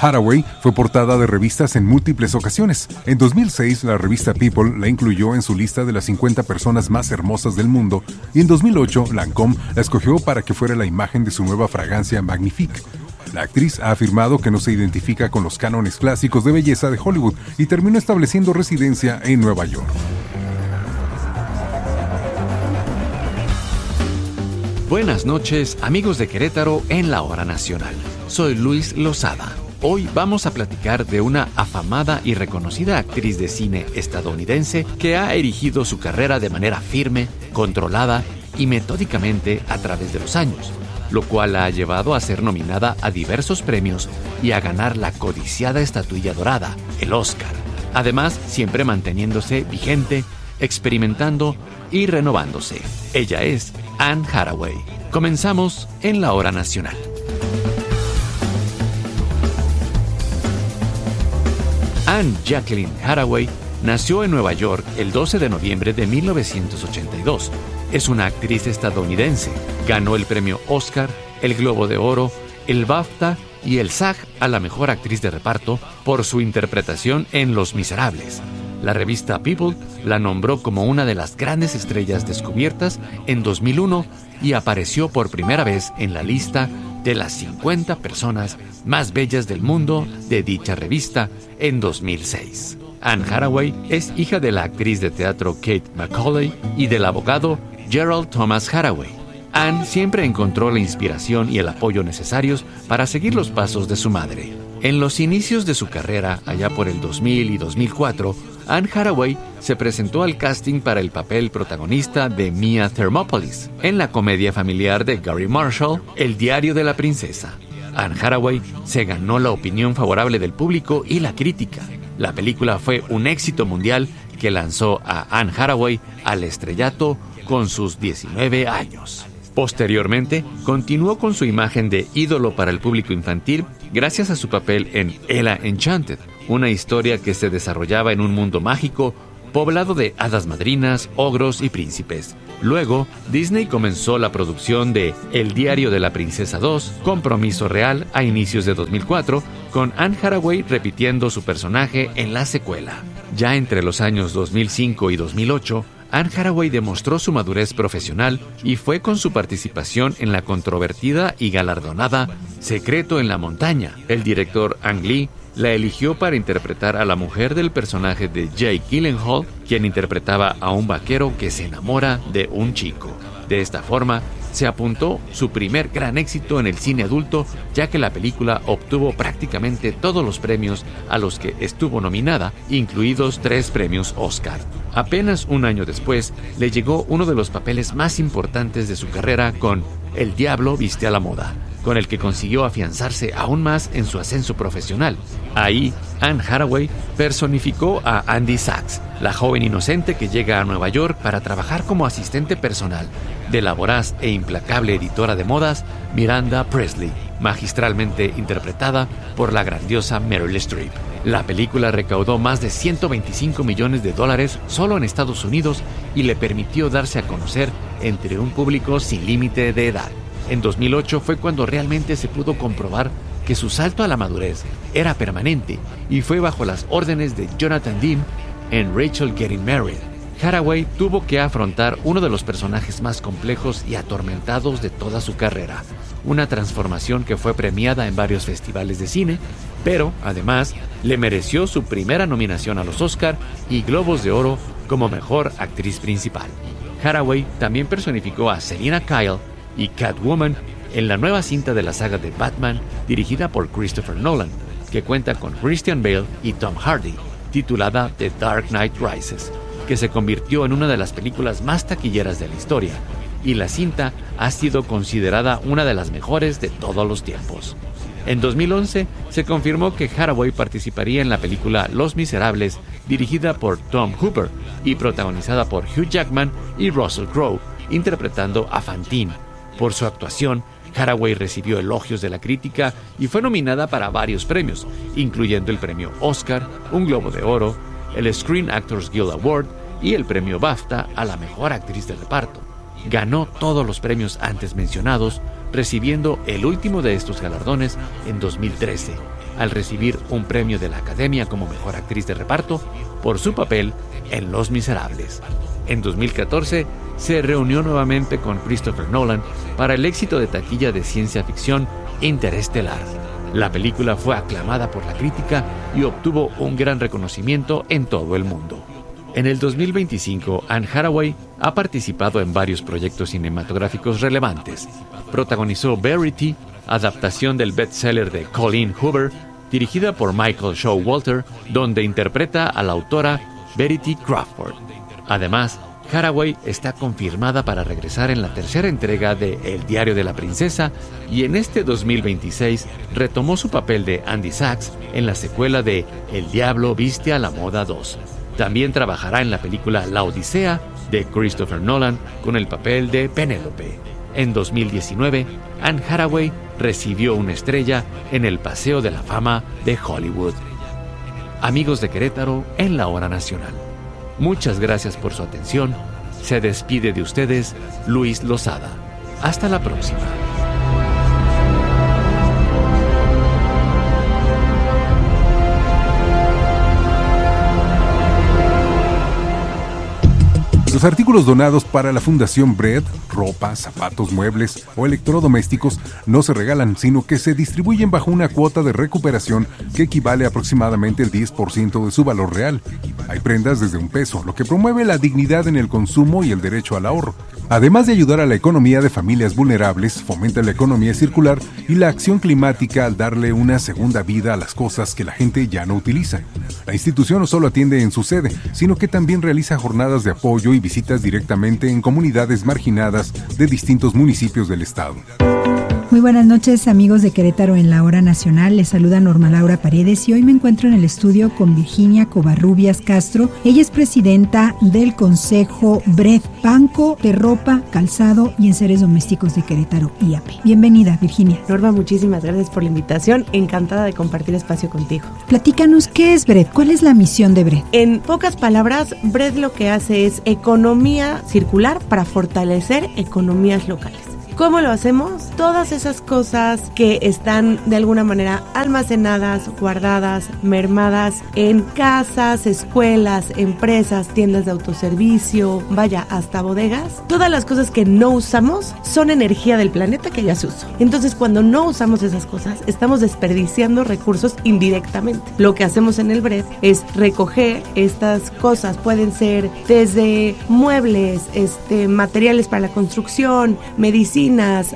Hathaway fue portada de revistas en múltiples ocasiones. En 2006, la revista People la incluyó en su lista de las 50 personas más hermosas del mundo y en 2008, Lancôme la escogió para que fuera la imagen de su nueva fragancia Magnifique. La actriz ha afirmado que no se identifica con los cánones clásicos de belleza de Hollywood y terminó estableciendo residencia en Nueva York. Buenas noches, amigos de Querétaro en la Hora Nacional. Soy Luis Lozada. Hoy vamos a platicar de una afamada y reconocida actriz de cine estadounidense que ha erigido su carrera de manera firme, controlada y metódicamente a través de los años, lo cual la ha llevado a ser nominada a diversos premios y a ganar la codiciada estatuilla dorada, el Oscar. Además, siempre manteniéndose vigente, experimentando y renovándose. Ella es Anne Hathaway. Comenzamos en la Hora Nacional. Anne Jacqueline Hathaway nació en Nueva York el 12 de noviembre de 1982. Es una actriz estadounidense. Ganó el premio Oscar, el Globo de Oro, el BAFTA y el SAG a la mejor actriz de reparto por su interpretación en Los Miserables. La revista People la nombró como una de las grandes estrellas descubiertas en 2001 y apareció por primera vez en la lista de las 50 personas más bellas del mundo de dicha revista en 2006. Anne Hathaway es hija de la actriz de teatro Kate Macaulay y del abogado Gerald Thomas Hathaway. Anne siempre encontró la inspiración y el apoyo necesarios para seguir los pasos de su madre. En los inicios de su carrera, allá por el 2000 y 2004, Anne Hathaway se presentó al casting para el papel protagonista de Mia Thermopolis en la comedia familiar de Gary Marshall, El diario de la princesa. Anne Hathaway se ganó la opinión favorable del público y la crítica. La película fue un éxito mundial que lanzó a Anne Hathaway al estrellato con sus 19 años. Posteriormente, continuó con su imagen de ídolo para el público infantil gracias a su papel en Ella Enchanted, una historia que se desarrollaba en un mundo mágico poblado de hadas madrinas, ogros y príncipes. Luego, Disney comenzó la producción de El diario de la princesa 2, Compromiso real, a inicios de 2004, con Anne Hathaway repitiendo su personaje en la secuela. Ya entre los años 2005 y 2008, Anne Hathaway demostró su madurez profesional y fue con su participación en la controvertida y galardonada Secreto en la montaña. El director Ang Lee la eligió para interpretar a la mujer del personaje de Jake Gyllenhaal, quien interpretaba a un vaquero que se enamora de un chico. De esta forma, se apuntó su primer gran éxito en el cine adulto, ya que la película obtuvo prácticamente todos los premios a los que estuvo nominada, incluidos 3 premios Oscar. Apenas un año después, le llegó uno de los papeles más importantes de su carrera con El diablo viste a la moda, con el que consiguió afianzarse aún más en su ascenso profesional. Ahí, Anne Hathaway personificó a Andy Sachs, la joven inocente que llega a Nueva York para trabajar como asistente personal de la voraz e implacable editora de modas Miranda Presley, magistralmente interpretada por la grandiosa Meryl Streep. La película recaudó más de $125 millones solo en Estados Unidos y le permitió darse a conocer entre un público sin límite de edad. En 2008 fue cuando realmente se pudo comprobar que su salto a la madurez era permanente y fue bajo las órdenes de Jonathan Demme en Rachel Getting Married. Hathaway tuvo que afrontar uno de los personajes más complejos y atormentados de toda su carrera, una transformación que fue premiada en varios festivales de cine, pero además le mereció su primera nominación a los Oscar y Globos de Oro como mejor actriz principal. Hathaway también personificó a Selina Kyle y Catwoman en la nueva cinta de la saga de Batman dirigida por Christopher Nolan, que cuenta con Christian Bale y Tom Hardy, titulada The Dark Knight Rises, que se convirtió en una de las películas más taquilleras de la historia, y la cinta ha sido considerada una de las mejores de todos los tiempos. En 2011 se confirmó que Hathaway participaría en la película Los Miserables, dirigida por Tom Hooper y protagonizada por Hugh Jackman y Russell Crowe, interpretando a Fantine. Por su actuación, Hathaway recibió elogios de la crítica y fue nominada para varios premios, incluyendo el premio Oscar, un Globo de Oro, el Screen Actors Guild Award y el premio BAFTA a la mejor actriz de reparto. Ganó todos los premios antes mencionados, recibiendo el último de estos galardones en 2013, al recibir un premio de la Academia como Mejor Actriz de Reparto por su papel en Los Miserables. En 2014 se reunió nuevamente con Christopher Nolan para el éxito de taquilla de ciencia ficción Interestelar. La película fue aclamada por la crítica y obtuvo un gran reconocimiento en todo el mundo. En el 2025, Anne Hathaway ha participado en varios proyectos cinematográficos relevantes. Protagonizó Verity, adaptación del bestseller de Colleen Hoover, dirigida por Michael Showalter, donde interpreta a la autora Verity Crawford. Además, Hathaway está confirmada para regresar en la tercera entrega de El Diario de la Princesa y en este 2026 retomó su papel de Andy Sachs en la secuela de El Diablo Viste a la Moda 2. También trabajará en la película La Odisea de Christopher Nolan con el papel de Penélope. En 2019, Anne Hathaway recibió una estrella en el Paseo de la Fama de Hollywood. Amigos de Querétaro en la Hora Nacional. Muchas gracias por su atención. Se despide de ustedes Luis Lozada. Hasta la próxima. Los artículos donados para la Fundación Bread, ropa, zapatos, muebles o electrodomésticos no se regalan, sino que se distribuyen bajo una cuota de recuperación que equivale a aproximadamente el 10% de su valor real. Hay prendas desde $1, lo que promueve la dignidad en el consumo y el derecho al ahorro. Además de ayudar a la economía de familias vulnerables, fomenta la economía circular y la acción climática al darle una segunda vida a las cosas que la gente ya no utiliza. La institución no solo atiende en su sede, sino que también realiza jornadas de apoyo y visitas directamente en comunidades marginadas de distintos municipios del estado. Muy buenas noches, amigos de Querétaro en la Hora Nacional. Les saluda Norma Laura Paredes y hoy me encuentro en el estudio con Virginia Covarrubias Castro. Ella es presidenta del Consejo BRED, Banco de Ropa, Calzado y Enseres Domésticos de Querétaro, IAPE. Bienvenida, Virginia. Norma, muchísimas gracias por la invitación. Encantada de compartir espacio contigo. Platícanos, ¿qué es BRED? ¿Cuál es la misión de BRED? En pocas palabras, BRED lo que hace es economía circular para fortalecer economías locales. ¿Cómo lo hacemos? Todas esas cosas que están de alguna manera almacenadas, guardadas, mermadas en casas, escuelas, empresas, tiendas de autoservicio, vaya, hasta bodegas. Todas las cosas que no usamos son energía del planeta que ya se usó. Entonces, cuando no usamos esas cosas, estamos desperdiciando recursos indirectamente. Lo que hacemos en el BRED es recoger estas cosas. Pueden ser desde muebles, materiales para la construcción, medicinas,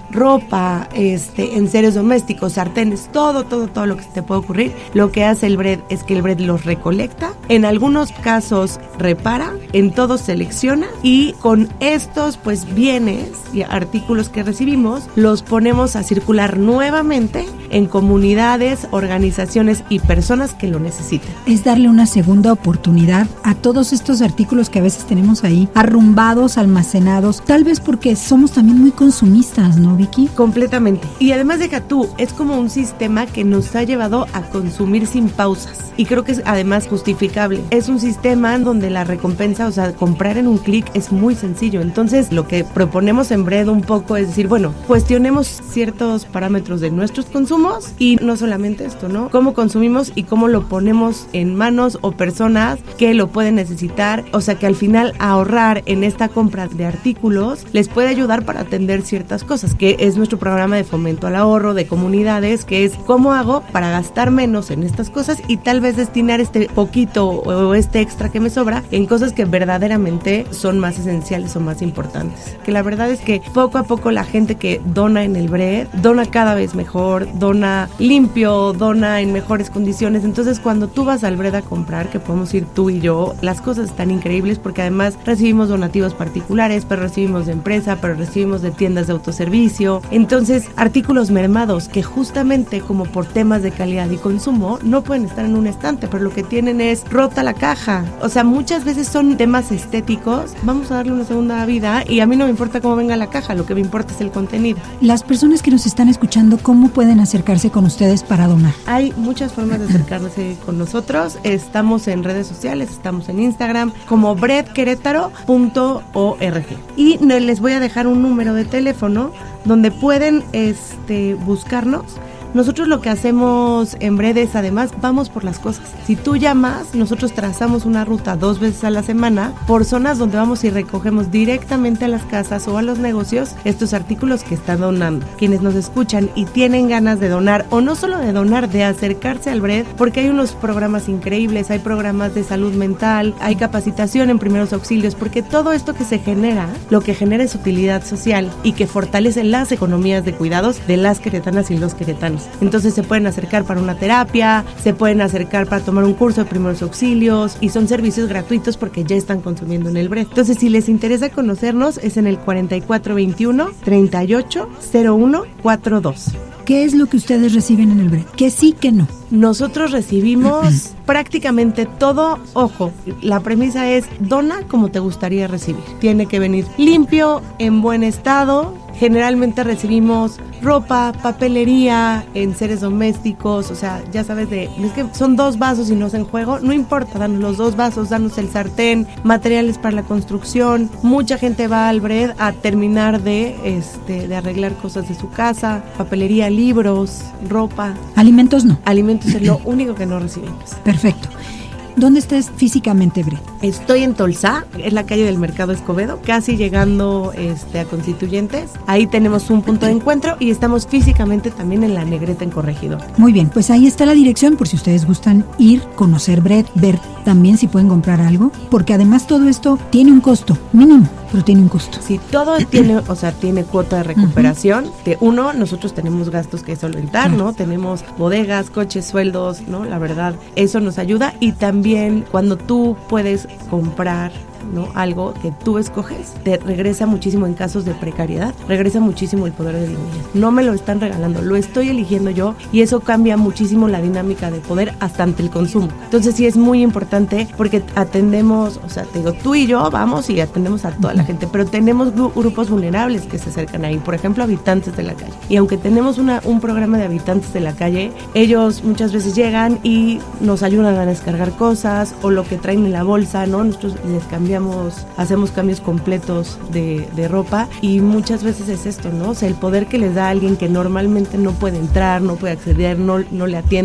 ropa, enseres domésticos, sartenes, todo lo que se te puede ocurrir. Lo que hace el BRED es que el BRED los recolecta, en algunos casos repara, en todos selecciona y con estos bienes y artículos que recibimos los ponemos a circular nuevamente en comunidades, organizaciones y personas que lo necesitan. Es darle una segunda oportunidad a todos estos artículos que a veces tenemos ahí arrumbados, almacenados, tal vez porque somos también muy consumistas, ¿no, Vicky? Completamente. Y además deja tú, es como un sistema que nos ha llevado a consumir sin pausas. Y creo que es además justificable. Es un sistema en donde la recompensa, comprar en un clic es muy sencillo. Entonces, lo que proponemos en BRED un poco es decir, bueno, cuestionemos ciertos parámetros de nuestros consumos y no solamente esto, ¿no? Cómo consumimos y cómo lo ponemos en manos o personas que lo pueden necesitar. O sea, que al final ahorrar en esta compra de artículos les puede ayudar para atender ciertas cosas, que es nuestro programa de fomento al ahorro de comunidades, que es cómo hago para gastar menos en estas cosas y tal vez destinar este poquito o este extra que me sobra en cosas que verdaderamente son más esenciales o más importantes. Que la verdad es que poco a poco la gente que dona en el BRED, dona cada vez mejor, dona limpio, dona en mejores condiciones. Entonces cuando tú vas al BRED a comprar, que podemos ir tú y yo, las cosas están increíbles porque además recibimos donativos particulares, pero recibimos de empresa, pero recibimos de tiendas de autoservicio. Entonces, artículos mermados que justamente como por temas de calidad y consumo no pueden estar en un estante, pero lo que tienen es rota la caja. O sea, muchas veces son temas estéticos. Vamos a darle una segunda vida y a mí no me importa cómo venga la caja, lo que me importa es el contenido. Las personas que nos están escuchando, ¿cómo pueden acercarse con ustedes para donar? Hay muchas formas de acercarse con nosotros. Estamos en redes sociales, estamos en Instagram como breadquerétaro.org y les voy a dejar un número de teléfono donde pueden buscarnos. Nosotros lo que hacemos en Bread es, además, vamos por las cosas. Si tú llamas, nosotros trazamos una ruta 2 veces a la semana por zonas donde vamos y recogemos directamente a las casas o a los negocios estos artículos que están donando. Quienes nos escuchan y tienen ganas de donar, o no solo de donar, de acercarse al Bread, porque hay unos programas increíbles, hay programas de salud mental, hay capacitación en primeros auxilios, porque todo esto que se genera, lo que genera es utilidad social y que fortalece las economías de cuidados de las queretanas y los queretanos. Entonces se pueden acercar para una terapia, se pueden acercar para tomar un curso de primeros auxilios y son servicios gratuitos porque ya están consumiendo en el Bread. Entonces, si les interesa conocernos, es en el 4421-380142. ¿Qué es lo que ustedes reciben en el Bread? ¿Qué sí, qué no? Nosotros recibimos prácticamente todo. Ojo, la premisa es dona como te gustaría recibir. Tiene que venir limpio, en buen estado. Generalmente recibimos ropa, papelería, enseres domésticos, o sea, ya sabes, es que son 2 vasos y no se en juego, no importa, danos los 2 vasos, danos el sartén, materiales para la construcción. Mucha gente va al Bread a terminar de arreglar cosas de su casa, papelería, libros, ropa. Alimentos no. Alimentos es lo único que no recibimos. Perfecto. ¿Dónde estás físicamente, Bread? Estoy en Tolsá, es la calle del Mercado Escobedo, casi llegando a Constituyentes. Ahí tenemos un punto de encuentro y estamos físicamente también en La Negreta, en Corregidor. Muy bien, pues ahí está la dirección por si ustedes gustan ir, conocer Bread, ver también si pueden comprar algo, porque además todo esto tiene un costo mínimo, pero tiene un costo. Sí, todo tiene cuota de recuperación. Nosotros tenemos gastos que solventar, ¿no? Tenemos bodegas, coches, sueldos, ¿no? La verdad, eso nos ayuda. Y también cuando tú puedes comprar, ¿no?, algo que tú escoges, te regresa muchísimo en casos de precariedad, regresa muchísimo el poder de la niñez. No me lo están regalando, lo estoy eligiendo yo y eso cambia muchísimo la dinámica de poder hasta ante el consumo. Entonces sí es muy importante porque atendemos, o sea, te digo, tú y yo vamos y atendemos a toda la gente, pero tenemos grupos vulnerables que se acercan ahí, por ejemplo, habitantes de la calle. Y aunque tenemos un programa de habitantes de la calle, ellos muchas veces llegan y nos ayudan a descargar cosas o lo que traen en la bolsa, ¿no? Nosotros les hacemos cambios completos de ropa y muchas veces es esto, ¿no? O sea, el poder que les da a alguien que normalmente no puede entrar, no puede acceder, no le atienden.